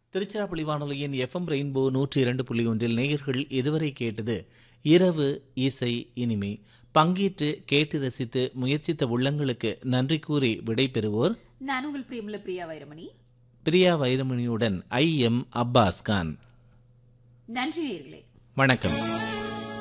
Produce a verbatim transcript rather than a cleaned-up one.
திருச்சிராப்பள்ளி வானொலியின் FM rainbow நூற்றி இரண்டு புள்ளி ஒன்றில் நேயர்கள் இதுவரை கேட்டது இரவு இசை இனிமை. பங்கேற்று கேட்டு ரசித்து முயற்சித்த உள்ளங்களுக்கு நன்றி கூறி விடைபெறுவோர் நான் உங்கள் பிரியமுள்ள பிரியா வைரமணி. Priya வைரமணியுடன் I am Abbas Khan. நன்றி நேயர்களே. வணக்கம்.